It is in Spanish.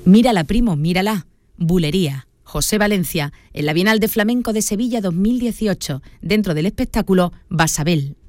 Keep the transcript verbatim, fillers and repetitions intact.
Mírala, primo, mírala. Bulería. José Valencia, en la Bienal de Flamenco de Sevilla dos mil dieciocho, dentro del espectáculo Basabel.